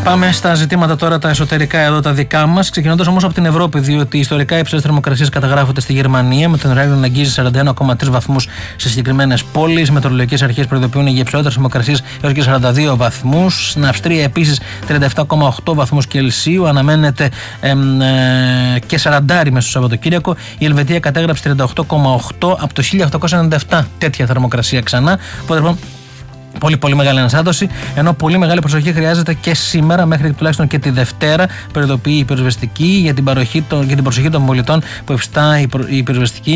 Πάμε στα ζητήματα τώρα τα εσωτερικά εδώ, τα δικά μας. Ξεκινώντας όμως από την Ευρώπη, διότι ιστορικά υψηλές θερμοκρασίες καταγράφονται στη Γερμανία, με τον Ράγιο να αγγίζει 41,3 βαθμούς σε συγκεκριμένες πόλεις. Οι μετεωρολογικές αρχές προειδοποιούν για υψηλότερες θερμοκρασίες έως και 42 βαθμούς. Στην Αυστρία επίσης 37,8 βαθμούς Κελσίου. Αναμένεται και 40 μέσα στο Σαββατοκύριακο. Η Ελβετία κατέγραψε 38,8 από το 1897 τέτοια θερμοκρασία ξανά. Οπότε πολύ μεγάλη αναστάτωση, ενώ πολύ μεγάλη προσοχή χρειάζεται και σήμερα μέχρι τουλάχιστον και τη Δευτέρα. Προειδοποιεί η πυροσβεστική για την προσοχή των πολιτών που ευστά η πυροσβεστική,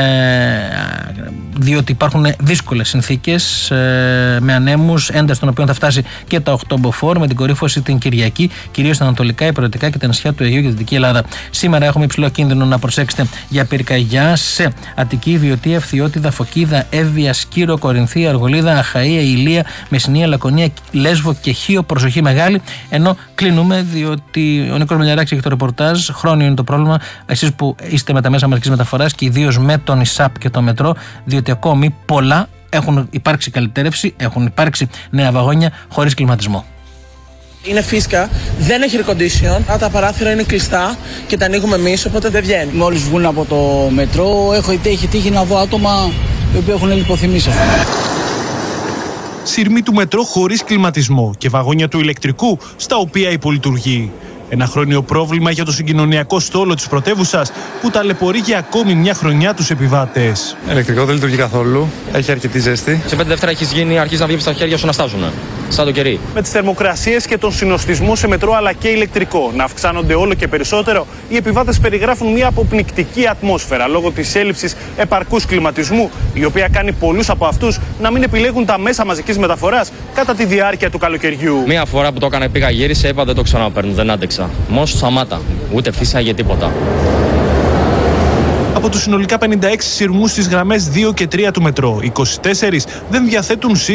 διότι υπάρχουν δύσκολες συνθήκες με ανέμους, ένταση των οποίων θα φτάσει και τα 8 μποφόρ, με την κορύφωση την Κυριακή, κυρίως στα ανατολικά, υπηρετικά και τα νησιά του Αιγαίου και τη Δυτική Ελλάδα. Σήμερα έχουμε υψηλό κίνδυνο να προσέξετε για πυρκαγιά σε Αττική, Βιωτία, Φθιώτιδα, Φωκίδα, Εύβοια, Σκύρο, Κορινθία, Αργολίδα, Αχαΐα, Ηλία, Μεσσηνία, Λακωνία, Λέσβο και Χίο. Προσοχή μεγάλη. Ενώ κλείνουμε, διότι ο Νίκος Μελιαράκης έχει το ρεπορτάζ. Χρόνιο είναι το πρόβλημα. Εσείς που είστε με τα μέσα μαζικής μεταφοράς και ιδίως με τον ΙΣΑΠ και το μετρό, διότι ακόμη πολλά έχουν υπάρξει καλυτέρευση, έχουν υπάρξει νέα βαγόνια χωρίς κλιματισμό. Είναι φύσκα, δεν έχει air condition, τα παράθυρα είναι κλειστά και τα ανοίγουμε εμείς, οπότε δεν βγαίνει. Μόλις βγουν από το μετρό, έχει τύχει να δω άτομα οι οποίοι έχουν λιποθυμήσει. Σειρμοί του μετρό χωρίς κλιματισμό και βαγόνια του ηλεκτρικού στα οποία υπολειτουργεί. Ένα χρόνιο πρόβλημα για το συγκοινωνιακό στόλο της πρωτεύουσας που ταλαιπωρεί για ακόμη μια χρονιά τους επιβάτες. Ηλεκτρικό δεν λειτουργεί καθόλου, έχει αρκετή ζέστη. Σε 5 Δευτέρα αρχίζει να βγει στα χέρια σου να στάζουν. Σαν το κερί. Με τις θερμοκρασίες και τον συνοστισμό σε μετρό αλλά και ηλεκτρικό να αυξάνονται όλο και περισσότερο, οι επιβάτες περιγράφουν μια αποπνικτική ατμόσφαιρα λόγω της έλλειψης επαρκούς κλιματισμού, η οποία κάνει πολλούς από αυτούς να μην επιλέγουν τα μέσα μαζικής μεταφοράς κατά τη διάρκεια του καλοκαιριού. Μία φορά που το έκανα, πήγα, γύρισε, είπα δεν το ξαναπαίρνω, δεν άντεξα. Μόνο στο Σαμάτα, ούτε φύσαγε τίποτα. Από τους συνολικά 56 σειρμούς στις γραμμές 2 και 3 του μετρό, 24 δεν διαθέτουν